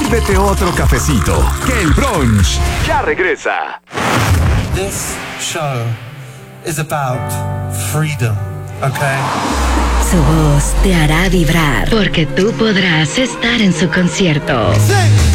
sírvete otro cafecito, que el brunch ya regresa. This show is about freedom, okay? Su voz te hará vibrar porque tú podrás estar en su concierto. Sí.